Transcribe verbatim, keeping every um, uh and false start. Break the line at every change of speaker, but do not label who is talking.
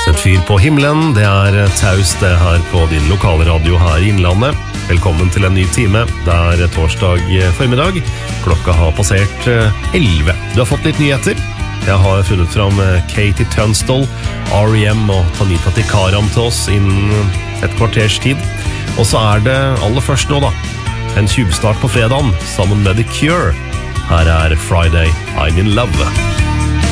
Sett fyr på himmelen, det er taust det her på din lokale radio her i Innlandet. Velkommen til en ny time, det er torsdag formiddag. Klokka har passert elleve. Du har fått litt nyheter. Jeg har funnet fram Katie Tunstall, R E M og Tanita Tikaram til oss innen et kvarters tid. Og så er det aller først nå da, en tjuvstart på fredagen sammen med The Cure. Her er Friday, I'm in Love.